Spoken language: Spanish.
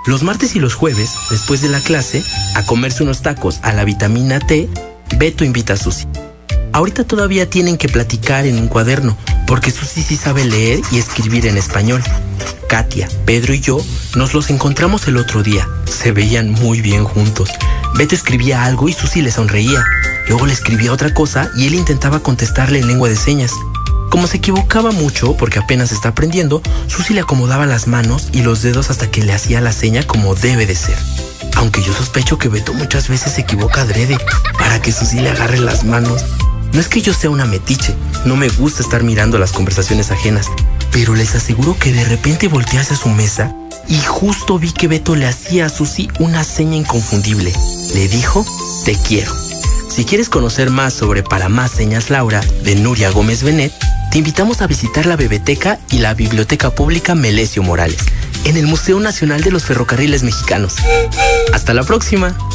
Los martes y los jueves, después de la clase, a comerse unos tacos a la vitamina T, Beto invita a Susi. Ahorita todavía tienen que platicar en un cuaderno, porque Susi sí sabe leer y escribir en español. Katia, Pedro y yo nos los encontramos el otro día. Se veían muy bien juntos. Beto escribía algo y Susi le sonreía. Luego le escribía otra cosa y él intentaba contestarle en lengua de señas. Como se equivocaba mucho porque apenas está aprendiendo, Susi le acomodaba las manos y los dedos hasta que le hacía la seña como debe de ser. Aunque yo sospecho que Beto muchas veces se equivoca adrede para que Susi le agarre las manos. No es que yo sea una metiche, no me gusta estar mirando las conversaciones ajenas, pero les aseguro que de repente volteé hacia su mesa y justo vi que Beto le hacía a Susi una seña inconfundible. Le dijo, te quiero. Si quieres conocer más sobre Para Más Señas Laura, de Nuria Gómez Benet, te invitamos a visitar la Bebeteca y la Biblioteca Pública Melesio Morales, en el Museo Nacional de los Ferrocarriles Mexicanos. ¡Hasta la próxima!